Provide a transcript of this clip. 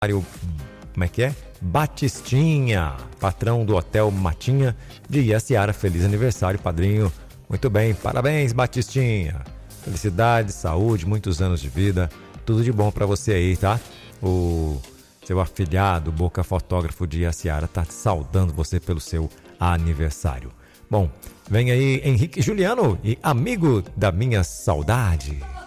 Como é que é? Batistinha, patrão do Hotel Matinha de Iaciara. Feliz aniversário, padrinho. Muito bem, parabéns, Batistinha. Felicidade, saúde, muitos anos de vida. Tudo de bom pra você aí, tá? O seu afilhado, Boca Fotógrafo de Iaciara, tá saudando você pelo seu aniversário. Bom, vem aí Henrique Juliano e Amigo da Minha Saudade.